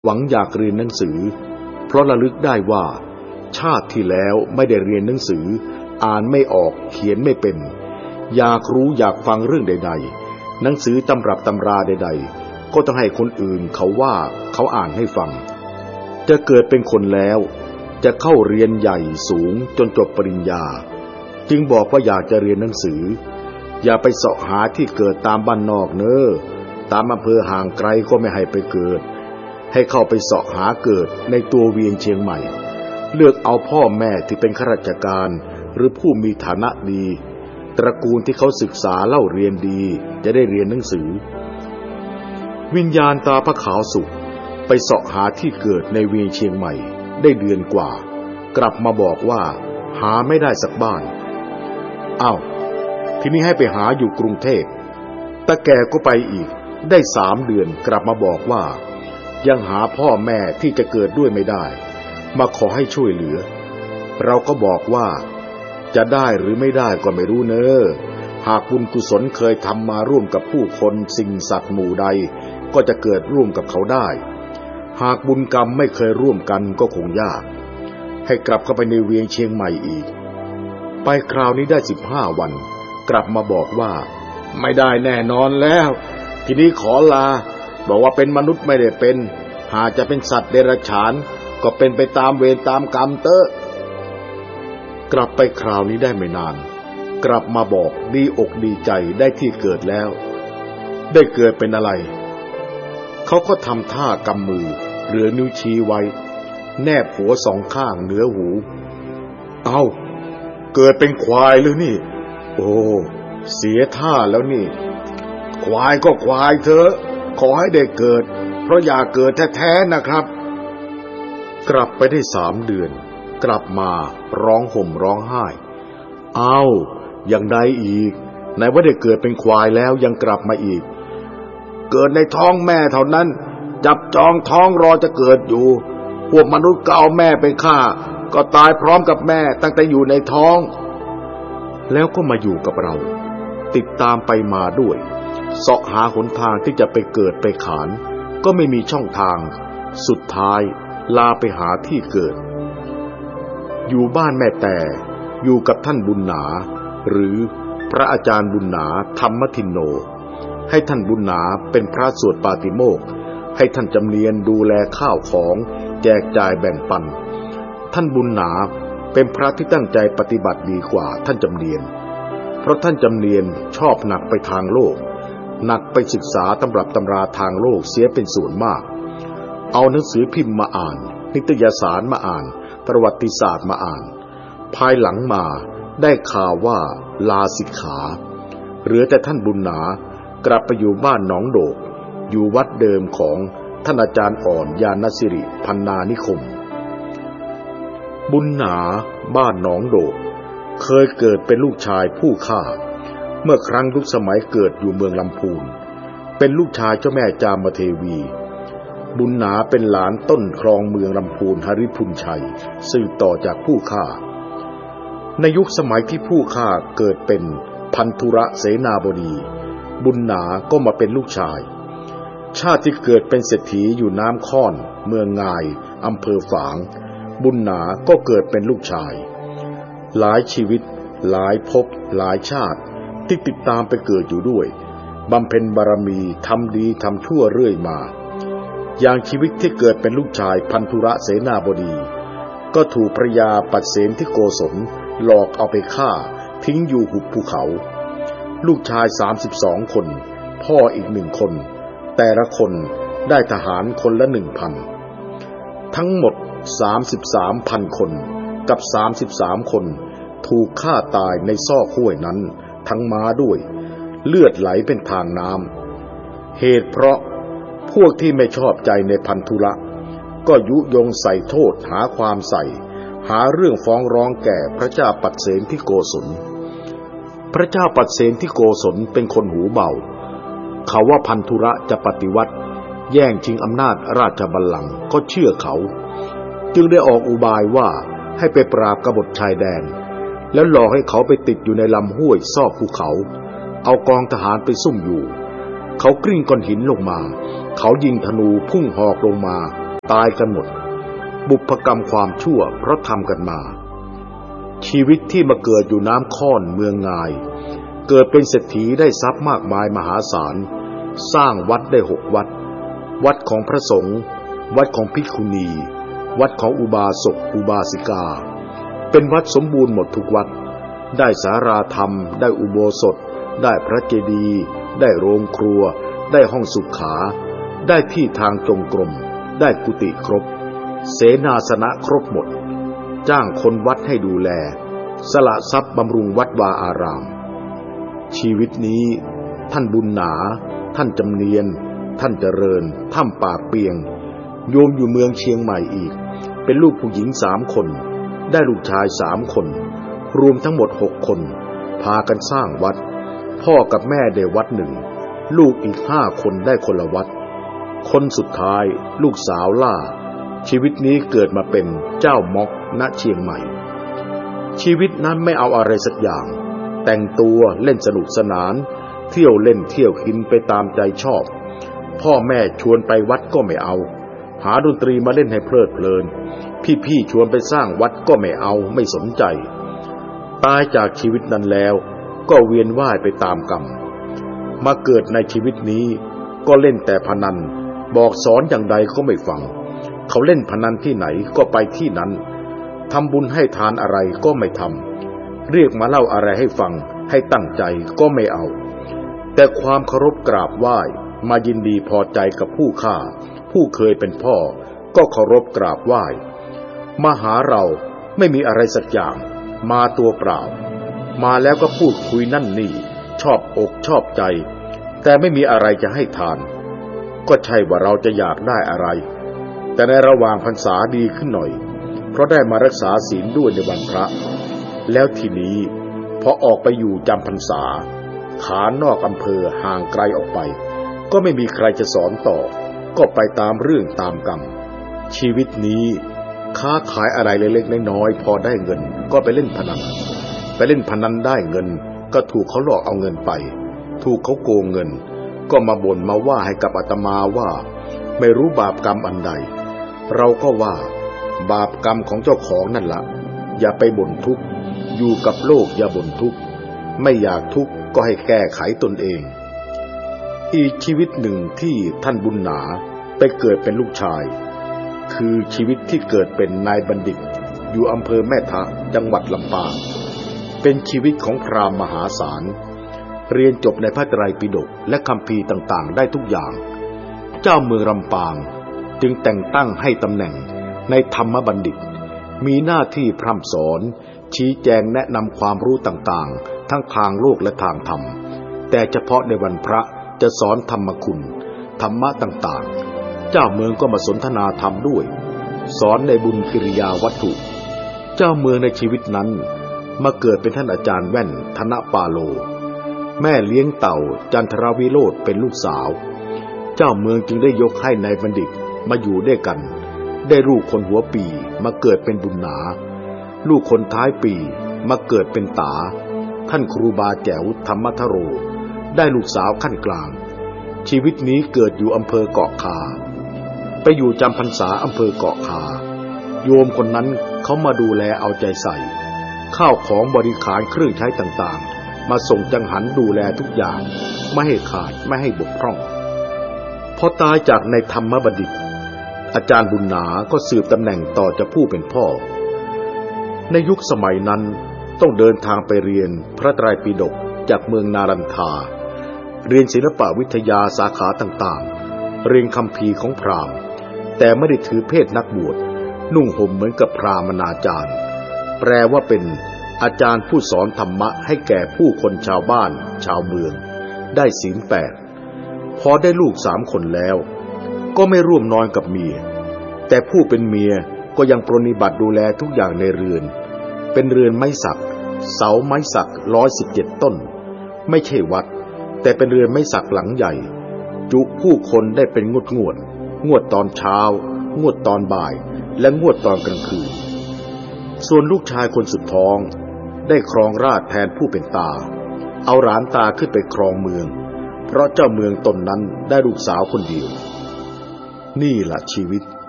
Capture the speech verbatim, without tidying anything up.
หวังอยากเรียนหนังสือเพราะระลึกได้ว่าชาติที่แล้วไม่ได้เรียนหนังสืออ่านไม่ออกเขียนไม่เป็นอยากรู้อยากฟังเรื่องใดๆหนังสือตำรับตำราใดๆก็ต้องให้คนอื่นเขาว่าเขาอ่านให้ฟังจะเกิดเป็นคนแล้วจะเข้าเรียนใหญ่สูงจนจบปริญญาจึงบอกว่าอยากจะเรียนหนังสืออย่าไปเสาะหาที่เกิดตามบ้านนอกเนอะตามอำเภอห่างไกลก็ไม่ให้ไปเกิดให้เข้าไปเสาะหาเกิดในตัวเวียงเชียงใหม่เลือกเอาพ่อแม่ที่เป็นข้าราชการหรือผู้มีฐานะดีตระกูลที่เขาศึกษาเล่าเรียนดีจะได้เรียนหนังสือวิญญาณตาพระขาวสุขไปเสาะหาที่เกิดในเวียงเชียงใหม่ได้เดือนกว่ากลับมาบอกว่าหาไม่ได้สักบ้านอ้าวทีนี้ให้ไปหาอยู่กรุงเทพตาแก่ก็ไปอีกได้สามเดือนกลับมาบอกว่ายังหาพ่อแม่ที่จะเกิดด้วยไม่ได้มาขอให้ช่วยเหลือเราก็บอกว่าจะได้หรือไม่ได้ก็ไม่รู้เนอะหากบุญกุศลเคยทำมาร่วมกับผู้คนสิ่งสัตว์หมู่ใดก็จะเกิดร่วมกับเขาได้หากบุญกรรมไม่เคยร่วมกันก็คงยากให้กลับเข้าไปในเวียงเชียงใหม่อีกไปคราวนี้ได้สิบห้าวันกลับมาบอกว่าไม่ได้แน่นอนแล้วทีนี้ขอลาบอกว่าเป็นมนุษย์ไม่ได้เป็นหากจะเป็นสัตว์เดรัจฉานก็เป็นไปตามเวรตามกรรมเตอะกลับไปคราวนี้ได้ไม่นานกลับมาบอกดีอกดีใจได้ที่เกิดแล้วได้เกิดเป็นอะไรเขาก็ทำท่ากำมือเหลือนิ้วชี้ไว้แนบหัวสองข้างเหนือหูเอ้าเกิดเป็นควายหรือนี่โอ้เสียท่าแล้วนี่ควายก็ควายเถอะขอให้ได้เกิดเพราะอยากเกิดแท้ๆนะครับกลับไปได้สามเดือนกลับมาร้องห่มร้องไห้อ้าวยังใดอีกไหนว่าได้เกิดเป็นควายแล้วยังกลับมาอีกเกิดในท้องแม่เท่านั้นจับจองท้องรอจะเกิดอยู่พวกมนุษย์ก็เอาแม่ไปฆ่าก็ตายพร้อมกับแม่ตั้งแต่อยู่ในท้องแล้วก็มาอยู่กับเราติดตามไปมาด้วยเสาะหาหนทางที่จะไปเกิดไปขานก็ไม่มีช่องทางสุดท้ายลาไปหาที่เกิดอยู่บ้านแม่แต่อยู่กับท่านบุญหนาหรือพระอาจารย์บุญหนาธรรมทินโนให้ท่านบุญหนาเป็นพระสวดปาติโมกข์ให้ท่านจำเนียนดูแลข้าวของแจกจ่ายแบ่งปันท่านบุญหนาเป็นพระที่ตั้งใจปฏิบัติดีกว่าท่านจำเนียนเพราะท่านจำเนียนชอบหนักไปทางโลกหนักไปศึกษาตำรับตำราทางโลกเสียเป็นส่วนมากเอาหนังสือพิมพ์มาอ่านนิตยสารมาอ่านประวัติศาสตร์มาอ่านภายหลังมาได้ข่าวว่าลาสิกขาเหลือแต่ท่านบุญหนากลับไปอยู่บ้านหนองโดกอยู่วัดเดิมของท่านอาจารย์อ่อนญาณสิริพันนานิคมบุญหนาบ้านหนองโดกเคยเกิดเป็นลูกชายผู้ฆ่าเมื่อครั้งยุคสมัยเกิดอยู่เมืองลำพูนเป็นลูกชายเจ้าแม่จามเทวีบุญหนาเป็นหลานต้นครองเมืองลำพูนหฤพุนชัยสืบต่อจากผู้ฆ่าในยุคสมัยที่ผู้ฆ่าเกิดเป็นพันธุระเสนาบดีบุญหนาก็มาเป็นลูกชายชาติที่เกิดเป็นเศรษฐีอยู่น้ำค่อนเมืองงายอำเภอฝางบุญหนาก็เกิดเป็นลูกชายหลายชีวิตหลายภพหลายชาติที่ติดตามไปเกิดอยู่ด้วยบำเพ็ญบารมีทำดีทำชั่วเรื่อยมาอย่างชีวิตที่เกิดเป็นลูกชายพันธุระเสนาบดีก็ถูกภรรยาปัดเสนที่โกศลหลอกเอาไปฆ่าทิ้งอยู่หุบภูเขาลูกชายสามสิบสองคนพ่ออีกหนึ่งคนแต่ละคนได้ทหารคนละหนึ่งพันทั้งหมดสามสิบสามพันคนกับสามสิบสามคนถูกฆ่าตายในซอกห้วยนั้นทั้งม้าด้วยเลือดไหลเป็นทางน้ำเหตุเพราะพวกที่ไม่ชอบใจในพันธุระก็ยุยงใส่โทษหาความใส่หาเรื่องฟ้องร้องแก่พระเจ้าปัดเสนที่โกศลพระเจ้าปัดเสนที่โกศลเป็นคนหูเบาเขาว่าพันธุระจะปฏิวัติแย่งชิงอำนาจราชบัลลังก์ก็เชื่อเขาจึงได้ออกอุบายว่าให้ไปปราบกบฏชายแดนแล้วหลอกให้เขาไปติดอยู่ในลำห้วยซอกภูเขาเอากองทหารไปซุ่มอยู่เขากลิ้งก้อนหินลงมาเขายิงธนูพุ่งหอกลงมาตายกันหมดบุพกรรมความชั่วเพราะทำกันมาชีวิตที่มาเกิดอยู่น้ำค่อนเมืองงายเกิดเป็นเศรษฐีได้ทรัพย์มากมายมหาศาลสร้างวัดได้หกวัดวัดของพระสงฆ์วัดของภิกขุณีวัดของอุบาสกอุบาสิกาเป็นวัดสมบูรณ์หมดทุกวัดได้ศาลาธรรมได้อุโบสถได้พระเจดีย์ได้โรงครัวได้ห้องสุขาได้ที่ทางจงกรมได้กุฏิครบเสนาสนะครบหมดจ้างคนวัดให้ดูแลสละทรัพย์บำรุงวัดวาอารามชีวิตนี้ท่านบุญหนาท่านจำเนียนท่านเจริญถ้ำปากเปียงโยมอยู่เมืองเชียงใหม่อีกเป็นลูกผู้หญิงสามคนได้ลูกชายสามคนรวมทั้งหมดหกคนพากันสร้างวัดพ่อกับแม่ได้วัดหนึ่งลูกอีกห้าคนได้คนละวัดคนสุดท้ายลูกสาวล่าชีวิตนี้เกิดมาเป็นเจ้าม็อกณเชียงใหม่ชีวิตนั้นไม่เอาอะไรสักอย่างแต่งตัวเล่นสนุกสนานเที่ยวเล่นเที่ยวกินไปตามใจชอบพ่อแม่ชวนไปวัดก็ไม่เอาหาดนตรีมาเล่นให้เพลิดเพลินพี่ๆชวนไปสร้างวัดก็ไม่เอาไม่สนใจตายจากชีวิตนั้นแล้วก็เวียนว่ายไปตามกรรมมาเกิดในชีวิตนี้ก็เล่นแต่พนันบอกสอนอย่างใดก็ไม่ฟังเขาเล่นพนันที่ไหนก็ไปที่นั้นทำบุญให้ทานอะไรก็ไม่ทำเรียกมาเล่าอะไรให้ฟังให้ตั้งใจก็ไม่เอาแต่ความเคารพกราบไหว้มายินดีพอใจกับผู้ฆ่าผู้เคยเป็นพ่อก็เคารพกราบไหว้มาหาเราไม่มีอะไรสักอย่างมาตัวเปล่ามาแล้วก็พูดคุยนั่นนี่ชอบอกชอบใจแต่ไม่มีอะไรจะให้ทานก็ใช่ว่าเราจะอยากได้อะไรแต่ในระหว่างพรรษาดีขึ้นหน่อยเพราะได้มารักษาศีลด้วยในวันพระแล้วทีนี้พอออกไปอยู่จำพรรษาขานอกอำเภอห่างไกลออกไปก็ไม่มีใครจะสอนต่อก็ไปตามเรื่องตามกรรมชีวิตนี้ค้าขายอะไรเล็กๆน้อยๆพอได้เงินก็ไปเล่นพนันไปเล่นพนันได้เงินก็ถูกเขาหลอกเอาเงินไปถูกเขาโกงเงินก็มาบ่นมาว่าให้กับอาตมาว่าไม่รู้บาปกรรมอันใดเราก็ว่าบาปกรรมของเจ้าของนั่นละอย่าไปบ่นทุกข์อยู่กับโลกอย่าบ่นทุกข์ไม่อยากทุกข์ก็ให้แก้ไขตนเองอีกชีวิตหนึ่งที่ท่านบุญหนาไปเกิดเป็นลูกชายคือชีวิตที่เกิดเป็นนายบัณฑิตอยู่อำเภอแม่ทะจังหวัดลำปางเป็นชีวิตของพราหมณ์มหาศาลเรียนจบในพระไตรปิฎกและคัมภีร์ต่างๆได้ทุกอย่างเจ้าเมืองลำปางจึงแต่งตั้งให้ตำแหน่งในธรรมบัณฑิตมีหน้าที่พร่ำสอนชี้แจงแนะนำความรู้ต่างๆทั้งทางโลกและทางธรรมแต่เฉพาะในวันพระจะสอนธรรมคุณธรรมะต่างๆเจ้าเมืองก็มาสนทนาธรรมด้วยสอนในบุญกิริยาวัตถุเจ้าเมืองในชีวิตนั้นมาเกิดเป็นท่านอาจารย์แว่นธนปาโลแม่เลี้ยงเต่าจันทรวิโรธเป็นลูกสาวเจ้าเมืองจึงได้ยกให้นายบัณฑิตมาอยู่ด้วยกันได้ลูกคนหัวปีมาเกิดเป็นบุญหนาลูกคนท้ายปีมาเกิดเป็นตาท่านครูบาแจ๋วธรรมทโรได้ลูกสาวขั้นกลางชีวิตนี้เกิดอยู่อำเภอเกาะคาไปอยู่จำพรรษาอำเภอเกาะคาโยมคนนั้นเขามาดูแลเอาใจใส่ข้าวของบริขารเครื่องใช้ต่างๆมาส่งจังหันดูแลทุกอย่างไม่ให้ขาดไม่ให้บกพร่องพอตายจากในธรรมบัณฑิตอาจารย์บุญหนาก็สืบตำแหน่งต่อจากผู้เป็นพ่อในยุคสมัยนั้นต้องเดินทางไปเรียนพระไตรปิฎกจากเมืองนารันทาเรียนศิลปวิทยาสาขาต่างๆเรียนคัมภีร์ของพราหมณ์แต่ไม่ได้ถือเพศนักบวชนุ่งห่มเหมือนกับพราหมณาจารย์แปลว่าเป็นอาจารย์ผู้สอนธรรมะให้แก่ผู้คนชาวบ้านชาวเมืองได้ศีลแปดพอได้ลูกสามคนแล้วก็ไม่ร่วมนอนกับเมียแต่ผู้เป็นเมียก็ยังปรนนิบัติดูแลทุกอย่างในเรือนเป็นเรือนไม้สักเสาไม้สักร้อยสิบเจ็ดต้นไม่ใช่วัดแต่เป็นเรือนไม้สักหลังใหญ่จุผู้คนได้เป็นงวดงวดงวดตอนเช้างวดตอนบ่ายและงวดตอนกลางคืนส่วนลูกชายคนสุดท้องได้ครองราชย์แทนผู้เป็นตาเอาหลานตาขึ้นไปครองเมืองเพราะเจ้าเมืองตนนั้นได้ลูกสาวคนเดียวนี่แหละชีวิต